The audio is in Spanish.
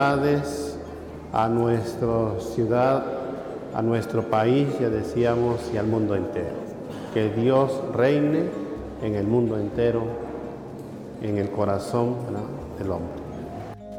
a nuestra ciudad, a nuestro país, ya decíamos, y al mundo entero. Que Dios reine en el mundo entero, en el corazón, ¿no?, del hombre.